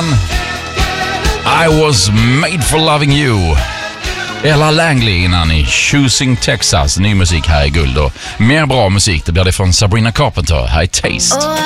Woman. I was made for loving you. Ella Langley innan i Choosing Texas. Ny musik här i Guld och mer bra musik. Det blir det från Sabrina Carpenter. Här är Taste.